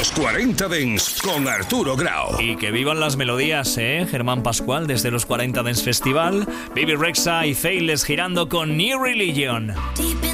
Los 40 Dance con Arturo Grau. Y que vivan las melodías, Germán Pascual desde los 40 Dance Festival, Bibi Rexha y Faithless girando con New Religion.